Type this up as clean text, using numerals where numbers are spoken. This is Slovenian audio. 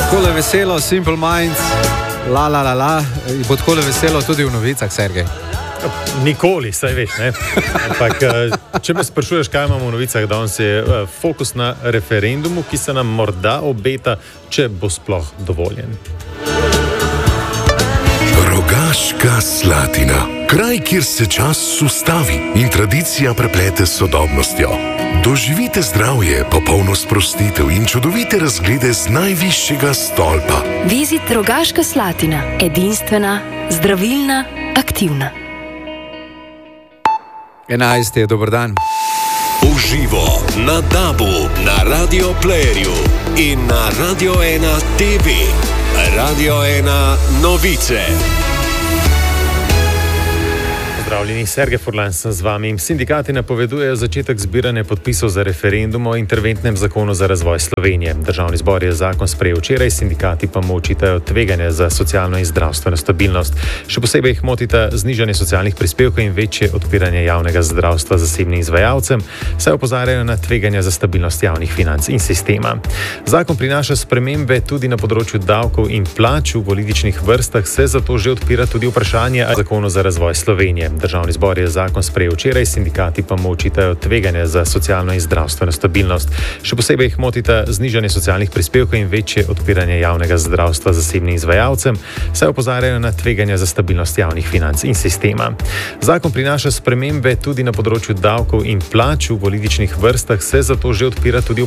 Takole veselo, Simple Minds, la la la la, in bo takole veselo tudi v novicah, Sergej. Nikoli, saj veš, ne? Ampak, če me sprašuješ, kaj imamo v novicah, danes je fokus na referendumu, ki se nam morda obeta, če bo sploh dovoljen. Rogaška Slatina. Kraj, kjer se čas ustavi in tradicija preplete s sodobnostjo. Doživite zdravje, popolno sprostitev in čudovite razglede z najvišjega stolpa. Vizit Rogaška Slatina. Edinstvena, zdravilna, aktivna. 11 je, dober dan. Uživo na DAB-u, na Radio Playerju in na Radio 1 TV. Radio 1 novice. Pozdravljeni, Sergej Furlan sem z vami. Sindikati napovedujejo začetek zbiranja podpisov za referendum o interventnem zakonu za razvoj Slovenije. Državni zbor je zakon sprejel včeraj, sindikati pa mu očitajo tveganje za socialno in zdravstveno stabilnost. Še posebej jih motita znižanje socialnih prispevkov in večje odpiranje javnega zdravstva zasebnim izvajalcem, saj opozarjajo na tveganja za stabilnost javnih financ in sistema. Zakon prinaša spremembe tudi na področju davkov in plač. V političnih vrstah se zato že odpira tudi vprašanje o zakonu za razvoj Slovenije. Državni zbor je zakon sprejel včeraj, sindikati pa mu očitajo tveganje za socialno in zdravstveno stabilnost. Še posebej jih motita znižanje socialnih prispevkov in večje odpiranje javnega zdravstva zasebnim izvajalcem, saj opozarjajo na tveganja za stabilnost javnih financ in sistema. Zakon prinaša spremembe tudi na področju davkov in plač. V političnih vrstah se zato že odpira tudi